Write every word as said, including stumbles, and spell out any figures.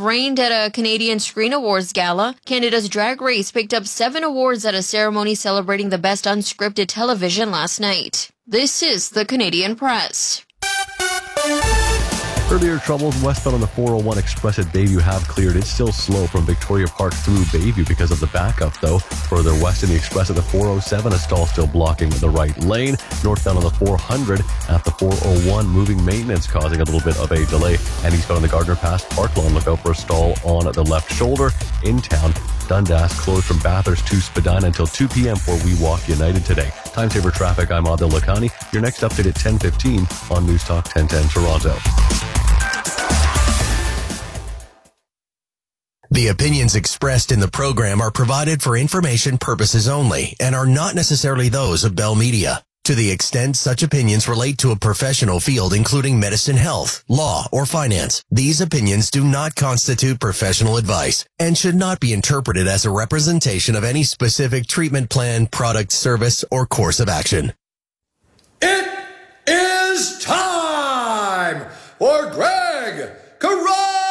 reigned at a Canadian Screen Awards gala. Canada's Drag Race picked up seven awards at a ceremony celebrating the best unscripted television last night. This is the Canadian Press. Earlier troubles westbound on the four oh one Express at Bayview have cleared. It's still slow from Victoria Park through Bayview because of the backup, though. Further west in the Express at the four oh seven, a stall still blocking the right lane. Northbound on the four hundred at the four oh one, moving maintenance causing a little bit of a delay. And eastbound on the Gardner Pass Park Lawn, look out for a stall on the left shoulder. In town, Dundas closed from Bathurst to Spadina until two p.m. for We Walk United today. Time saver traffic, I'm Adil Lakhani. Your next update at ten fifteen on News Talk ten ten Toronto. The opinions expressed in the program are provided for information purposes only and are not necessarily those of Bell Media. To the extent such opinions relate to a professional field including medicine, health, law, or finance, these opinions do not constitute professional advice and should not be interpreted as a representation of any specific treatment plan, product, service, or course of action. It is time for Greg Carrasco!